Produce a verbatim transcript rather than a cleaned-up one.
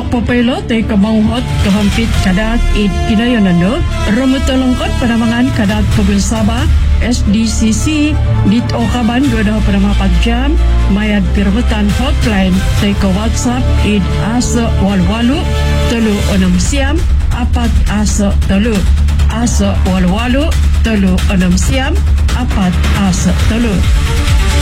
Aso popelo te kamauhot kahampit kadat id kinayonando rumutulungkot panamangan kadat pagulsaba S D C C dit okaban dua dah penamapat jam mayad pirmutan hotline te ke WhatsApp id aso walwalu telu enam siam apat aso telu aso walwalu telu enam siam apat aso telu.